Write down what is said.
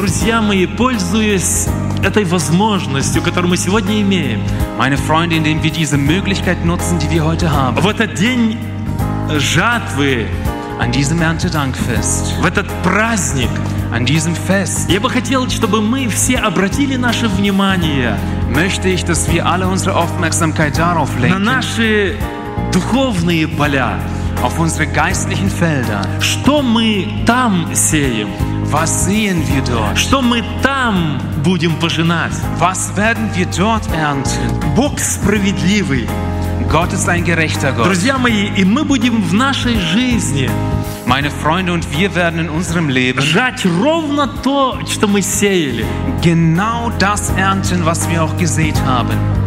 друзья мои, пользуясь этой возможностью, которую мы сегодня имеем, Meine Freunde, indem wir diese Möglichkeit nutzen, die wir heute haben, в этот день жатвы, an diesem Erntedankfest, в этот праздник, an diesem Fest, я бы хотел, чтобы мы все обратили наше внимание möchte ich, dass wir alle unsere Aufmerksamkeit darauf на lenken, наши духовные поля. auf unsere geistlichen Felder. Что мы там сеем? Was sehen wir dort? Что мы там будем пожинать? Was werden wir dort ernten? Бог справедливый. Gott ist ein gerechter Gott. Друзья мои, и мы будем в нашей жизни Meine Freunde, und wir werden in unserem Leben жать ровно то, что мы сеяли. genau das ernten, was wir auch gesät haben.